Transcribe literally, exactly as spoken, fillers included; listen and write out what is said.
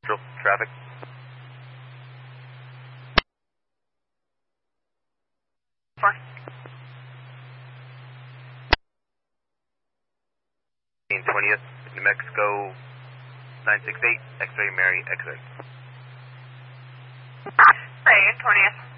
Traffic. Four. twentieth, New Mexico, nine six eight, X-ray, Mary, X-ray. Right, twentieth.